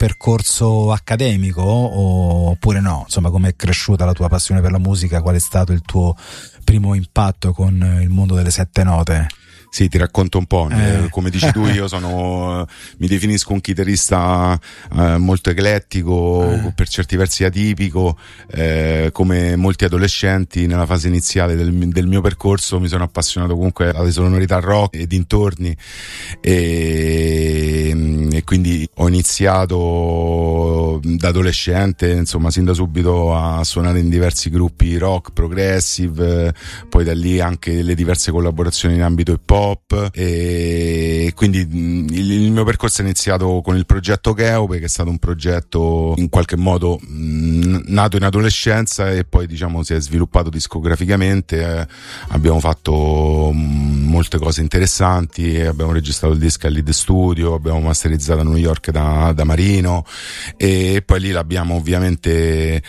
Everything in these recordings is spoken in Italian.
percorso accademico oppure no? Insomma, come è cresciuta la tua passione per la musica? Qual è stato il tuo primo impatto con il mondo delle sette note? Sì, ti racconto un po'. Come dici tu, io mi definisco un chitarrista molto eclettico, per certi versi atipico. Come molti adolescenti nella fase iniziale del mio percorso mi sono appassionato comunque alle sonorità rock e dintorni, e quindi ho iniziato da adolescente, insomma, sin da subito a suonare in diversi gruppi rock, progressive, poi da lì anche le diverse collaborazioni in ambito hip hop, e quindi il mio percorso è iniziato con il progetto Cheope, che è stato un progetto in qualche modo nato in adolescenza e poi, diciamo, si è sviluppato discograficamente. Abbiamo fatto molte cose interessanti, abbiamo registrato il disco al Lead Studio, abbiamo masterizzato a New York da Marino, e poi lì l'abbiamo ovviamente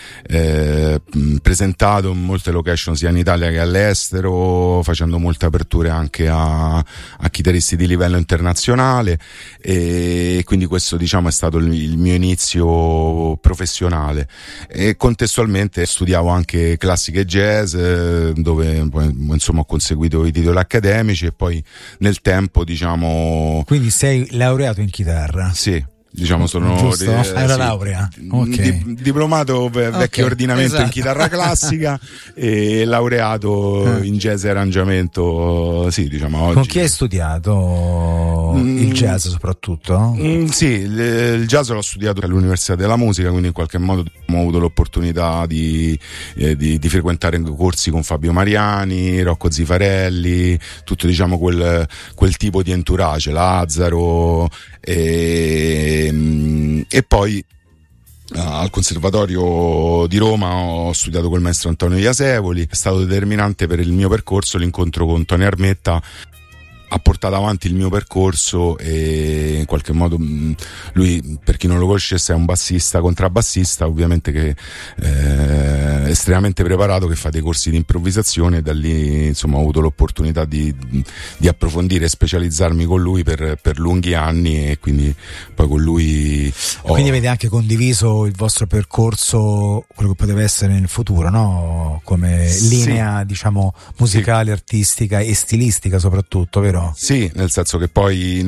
presentato in molte location sia in Italia che all'estero, facendo molte aperture anche a chitarristi di livello internazionale, e quindi questo, diciamo, è stato il mio inizio professionale. E contestualmente studiavo anche classiche e jazz, dove poi, insomma, ho conseguito i titoli accademici, e poi nel tempo, diciamo... Quindi sei laureato in chitarra? Sì. Diciamo sono la laurea, okay. Diplomato vecchio ordinamento, esatto, in chitarra classica e laureato in jazz e arrangiamento, sì, diciamo oggi. Con chi hai studiato il jazz soprattutto? Sì, il jazz l'ho studiato all'Università della Musica, quindi in qualche modo ho avuto l'opportunità di frequentare corsi con Fabio Mariani, Rocco Zifarelli, tutto, diciamo, quel tipo di entourage, Lazzaro, e poi al Conservatorio di Roma ho studiato col maestro Antonio Iasevoli. È stato determinante per il mio percorso l'incontro con Tony Armetta, ha portato avanti il mio percorso, e in qualche modo lui, per chi non lo conoscesse, è un bassista, contrabbassista, ovviamente, che è estremamente preparato, che fa dei corsi di improvvisazione, e da lì, insomma, ho avuto l'opportunità di approfondire e specializzarmi con lui per lunghi anni, e quindi poi con lui quindi avete anche condiviso il vostro percorso, quello che poteva essere nel futuro, no? Come linea, sì, diciamo, musicale, sì, artistica e stilistica soprattutto, vero? Sì, nel senso che poi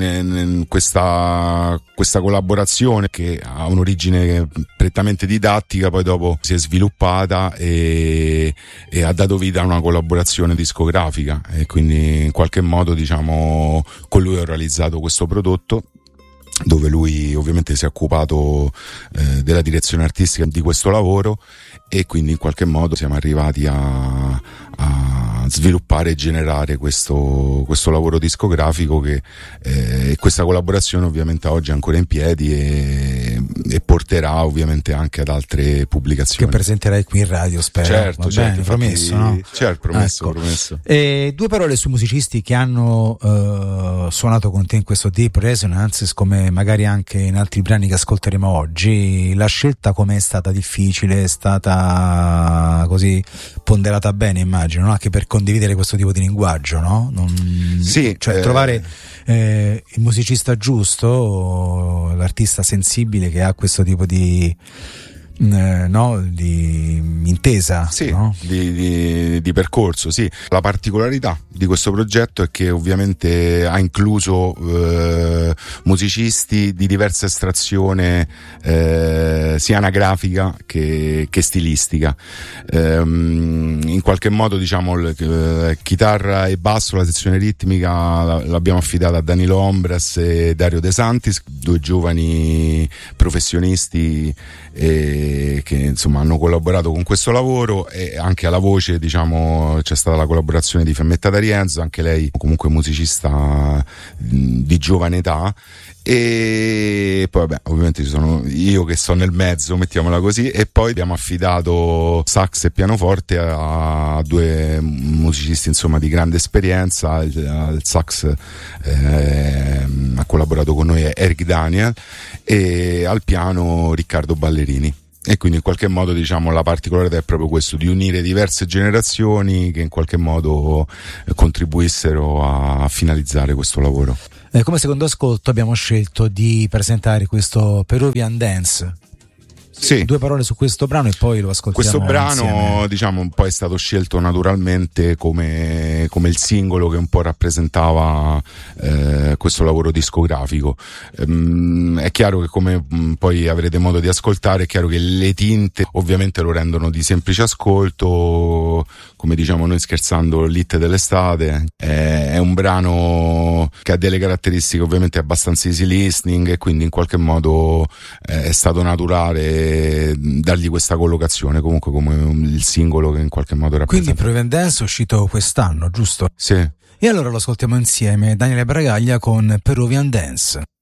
questa collaborazione, che ha un'origine prettamente didattica, poi dopo si è sviluppata e ha dato vita a una collaborazione discografica, e quindi in qualche modo, diciamo, con lui ho realizzato questo prodotto, dove lui ovviamente si è occupato della direzione artistica di questo lavoro, e quindi in qualche modo siamo arrivati a sviluppare e generare questo lavoro discografico, che questa collaborazione ovviamente oggi è ancora in piedi e porterà ovviamente anche ad altre pubblicazioni che presenterai qui in radio, spero. Certo, bene, promesso, no? Certo, promesso, ecco. Promesso. Due parole sui musicisti che hanno suonato con te in questo Deep Resonances, come magari anche in altri brani che ascolteremo oggi. La scelta com'è stata? Difficile? È stata così ponderata bene, immagino, no? Anche per condividere questo tipo di linguaggio, no? Sì, cioè trovare il musicista giusto, l'artista sensibile che ha questo tipo di di intesa, sì, no? di percorso, sì. La particolarità di questo progetto è che ovviamente ha incluso musicisti di diversa estrazione, sia anagrafica che stilistica. In qualche modo, diciamo, chitarra e basso, la sezione ritmica l'abbiamo affidata a Danilo Ombras e Dario De Santis, due giovani professionisti che insomma hanno collaborato con questo lavoro, e anche alla voce, diciamo, c'è stata la collaborazione di Femmetta D'Arienzo, anche lei comunque musicista di giovane età. E poi vabbè, ovviamente ci sono io che sto nel mezzo, mettiamola così, e poi abbiamo affidato sax e pianoforte a due musicisti, insomma, di grande esperienza. Al sax ha collaborato con noi Eric Daniel, e al piano Riccardo Ballerini. E quindi in qualche modo, diciamo, la particolarità è proprio questo, di unire diverse generazioni che in qualche modo contribuissero a finalizzare questo lavoro. Come secondo ascolto abbiamo scelto di presentare questo Peruvian Dance. Sì. 2 parole su questo brano e poi lo ascoltiamo. Questo brano, insieme. diciamo, poi è stato scelto naturalmente come il singolo che un po' rappresentava questo lavoro discografico. È chiaro che, come poi avrete modo di ascoltare, è chiaro che le tinte ovviamente lo rendono di semplice ascolto, come diciamo noi scherzando, l'hit dell'estate. È un brano che ha delle caratteristiche ovviamente abbastanza easy listening, e quindi in qualche modo è stato naturale dargli questa collocazione comunque come il singolo che in qualche modo rappresenta. Quindi Peruvian Dance è uscito quest'anno, giusto? Sì. E allora lo ascoltiamo insieme, Daniele Bragaglia con Peruvian Dance.